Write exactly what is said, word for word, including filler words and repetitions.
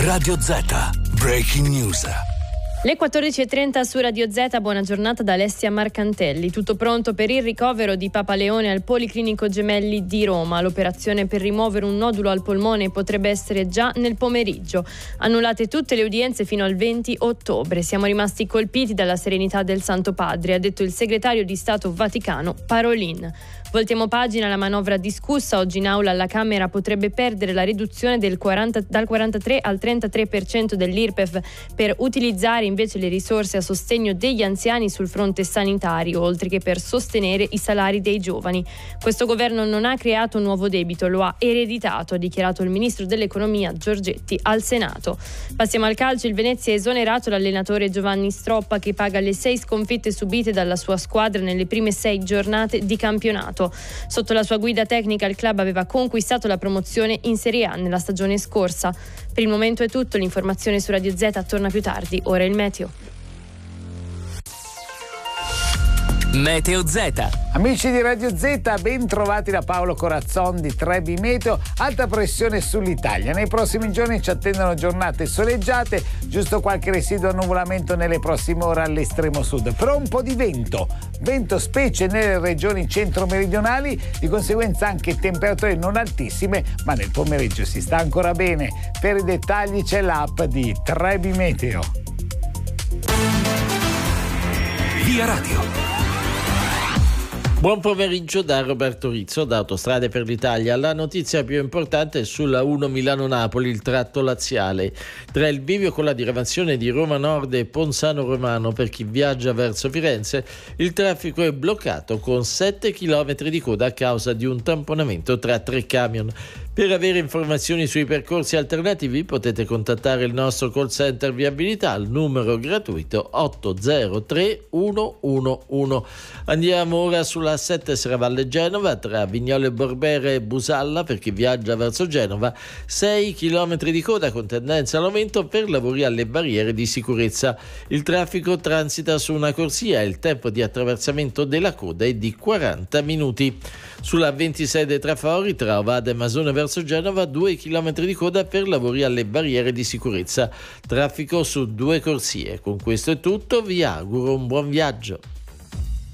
Radio Z, Breaking News. Le quattordici e trenta su Radio Z, buona giornata da Alessia Marcantelli. Tutto pronto per il ricovero di Papa Leone al Policlinico Gemelli di Roma. L'operazione per rimuovere un nodulo al polmone potrebbe essere già nel pomeriggio. Annullate tutte le udienze fino al venti ottobre. Siamo rimasti colpiti dalla serenità del Santo Padre, ha detto il segretario di Stato Vaticano Parolin. Voltiamo pagina, la manovra discussa oggi in aula alla Camera potrebbe perdere la riduzione del quaranta, dal quarantatré al trentatré per cento dell'I R P E F per utilizzare invece le risorse a sostegno degli anziani sul fronte sanitario, oltre che per sostenere i salari dei giovani. Questo governo non ha creato un nuovo debito, lo ha ereditato, ha dichiarato il ministro dell'economia Giorgetti al Senato. Passiamo al calcio, il Venezia ha esonerato l'allenatore Giovanni Stroppa, che paga le sei sconfitte subite dalla sua squadra nelle prime sei giornate di campionato. Sotto la sua guida tecnica il club aveva conquistato la promozione in Serie A nella stagione scorsa. Per il momento è tutto, l'informazione su Radio Z torna più tardi, ora il meteo. Meteo Z. Amici di Radio Z, ben trovati da Paolo Corazzon di Trebi Meteo. Alta pressione sull'Italia. Nei prossimi giorni ci attendono giornate soleggiate, giusto qualche residuo annuvolamento nelle prossime ore all'estremo sud, però un po' di vento, vento specie nelle regioni centro-meridionali, di conseguenza anche temperature non altissime, ma nel pomeriggio si sta ancora bene. Per i dettagli c'è l'app di Trebi Meteo. Via Radio. Buon pomeriggio da Roberto Rizzo da Autostrade per l'Italia. La notizia più importante è sulla uno Milano-Napoli, il tratto laziale. Tra il bivio con la diramazione di Roma Nord e Ponzano Romano per chi viaggia verso Firenze, il traffico è bloccato con sette chilometri di coda a causa di un tamponamento tra tre camion. Per avere informazioni sui percorsi alternativi potete contattare il nostro call center viabilità al numero gratuito otto zero tre uno uno uno. Andiamo ora sulla sette Serravalle Genova tra Vignole Borbere e Busalla per chi viaggia verso Genova, sei chilometri di coda con tendenza all'aumento per lavori alle barriere di sicurezza. Il traffico transita su una corsia e il tempo di attraversamento della coda è di quaranta minuti. Sulla ventisei dei Trafori tra Ovada e Masone verso Genova, due chilometri di coda per lavori alle barriere di sicurezza. Traffico su due corsie. Con questo è tutto, vi auguro un buon viaggio.